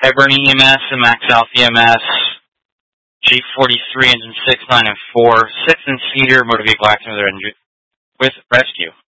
Hibernia EMS and Max Alpha EMS, G43 engine 6, 9, and 4, 6 in Cedar, motor vehicle accident with rescue.